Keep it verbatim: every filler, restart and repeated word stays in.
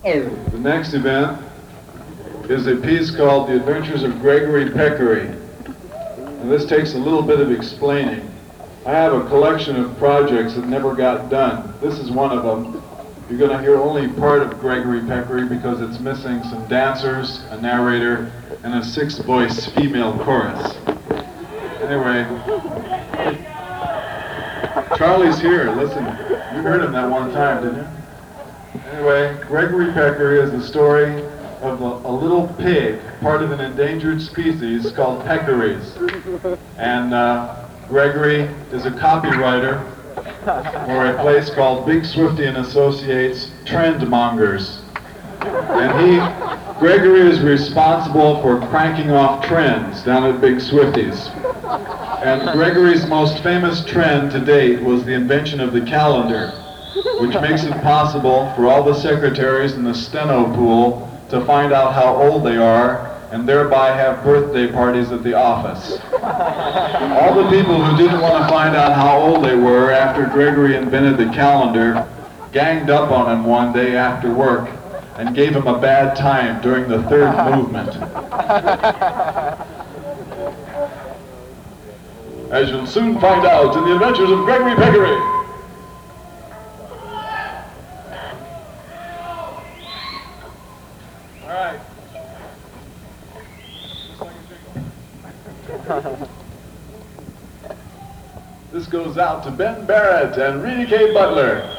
The next event is a piece called The Adventures of Gregory Peccary. And this takes a little bit of explaining. I have a collection of projects that never got done. This is one of them. You're going to hear only part of Gregory Peccary because it's missing some dancers, a narrator, and a six-voice female chorus. Anyway, Charlie's here. Listen, you heard him that one time, didn't you? Anyway, Gregory Peccary is the story of a, a little pig, part of an endangered species called peccaries. And uh, Gregory is a copywriter for a place called Big Swifty and Associates Trendmongers. And he, Gregory is responsible for cranking off trends down at Big Swifty's. And Gregory's most famous trend to date was the invention of the calendar, which makes it possible for all the secretaries in the steno pool to find out how old they are and thereby have birthday parties at the office. All the people who didn't want to find out how old they were after Gregory invented the calendar ganged up on him one day after work and gave him a bad time during the third movement. As you'll soon find out in The Adventures of Gregory Peccary. All right. This goes out to Ben Barrett and Rita K. Butler.